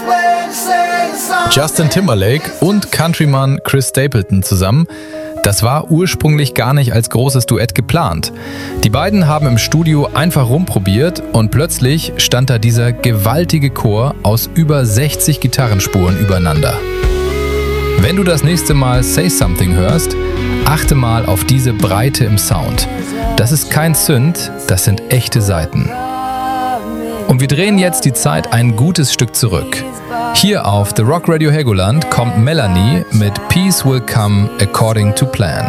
Justin Timberlake und Countryman Chris Stapleton zusammen. Das war ursprünglich gar nicht als großes Duett geplant. Die beiden haben im Studio einfach rumprobiert und plötzlich stand da dieser gewaltige Chor aus über 60 Gitarrenspuren übereinander. Wenn du das nächste Mal Say Something hörst, achte mal auf diese Breite im Sound. Das ist kein Synth, das sind echte Saiten. Und wir drehen jetzt die Zeit ein gutes Stück zurück. Hier auf The Rock Radio Helgoland kommt Melanie mit Peace Will Come According to Plan.